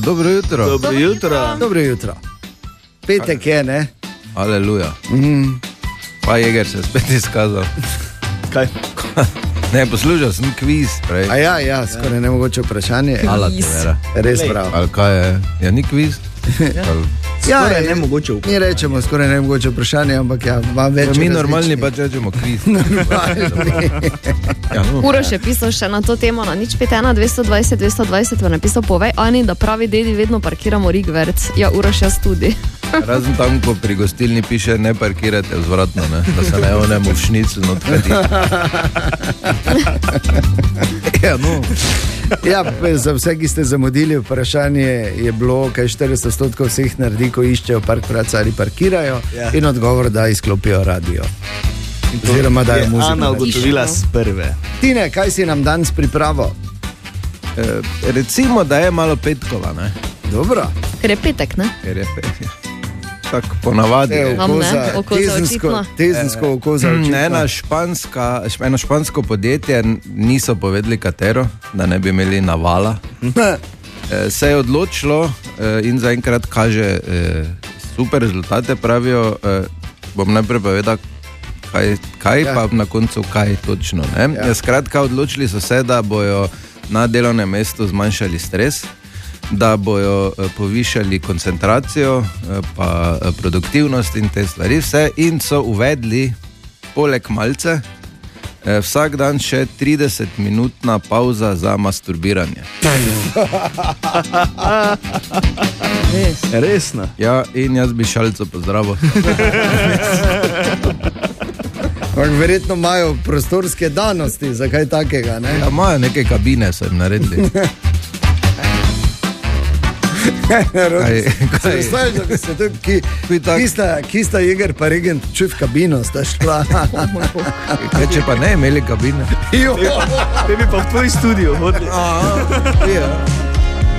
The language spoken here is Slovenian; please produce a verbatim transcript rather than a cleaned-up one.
Dobro jutro. Dobro jutro. Dobro jutro. Petek je, ne? Aleluja. Mm. Pa Jeger se spet izkazal. Kaj? Ne, poslušal sem kviz prej. A ja, ja, skoraj ja. Nemogoče vprašanje. Ala te vera. Res prav. Ali kaj je? Ja, ni kviz? Ja. Ali... Ja, skoraj nemogoče vprašanje. Mi rečemo skoraj nemogoče vprašanje, ampak ja, vam več. Ja, mi normalni pa rečemo kviz. Ja, no. Uroš je pisal še na to temo, na nič pet ena dvesto dvajset dvesto dvajset, v napisal povej Ani, da pravi dedi vedno parkiramo Rigverc. Ja, Uroš, jaz tudi. Razen tam, ko pri gostilni piše, ne parkirate vzvratno, ne? Da se ne onemo v šnicu notkadi. Ja, no. Ja, za vse, ki ste zamudili, vprašanje je bilo, kaj štirideset odstotkov vseh naredi, ko iščejo parkirac ali parkirajo, ja. In odgovor, da izklopijo radio. Oziroma, da je muzika. Ana ugotovila s prve. Tine, kaj si nam danes pripravo? E, recimo, da je malo petkova, ne? Dobro. Ker je petek, ne? Ker je petek. Tak ponavadi. E, oko za, tezensko, tezensko oko za očitno. Ena španska, eno špansko podjetje, niso povedali katero, da ne bi imeli navala. Se je odločilo in zaenkrat kaže super rezultate, pravijo, bom najprej povedal, kaj, kaj ja. Pa na koncu kaj točno. Ne? Ja. Skratka, odločili so se, da bojo na delovnem mestu zmanjšali stres, da bojo povišali koncentracijo, pa produktivnost in te stvari vse, in so uvedli poleg malce vsak dan še trideset minutna pauza za masturbiranje. Res? Resno? Ja, in jaz bi Šalco pozdravil. Verjetno imajo prostorske danosti za kaj takega, ne? Ja, imajo neke kabine, so jim naredili. Predstavljaj, da bi se to, ki, ki, sta, ki sta Jeger pa Regent čuj v kabino, sta šla. Kaj, če pa ne imeli kabine? Te bi pa v tvoj studio hodili. Ja.